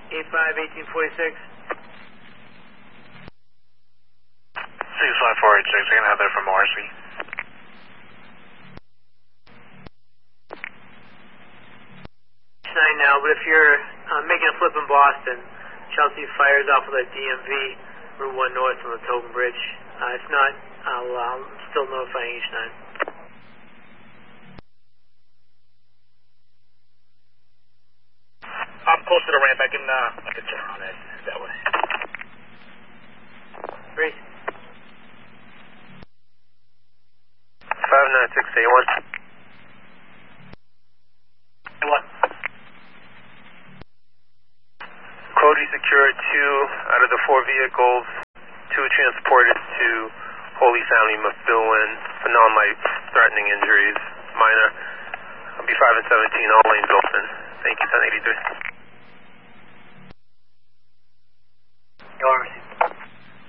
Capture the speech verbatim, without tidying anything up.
eight five, eighteen forty-six. six five four eight six, I can have that from O R C. nine now, but if you're uh, making a flip in Boston, Chelsea fires off of the D M V, Route one North on the Tobin Bridge. Uh, if not, I'll uh, still notifying H nine. I'm close to the ramp, I can, uh, I can turn on it that way. Great. five nine six eight one. What? Cody secured two out of the four vehicles, two transported to Holy Family Methuen for non-life-threatening injuries, minor. I'll be five and seventeen, all lanes open. Thank you, ten eighty-three. O R C.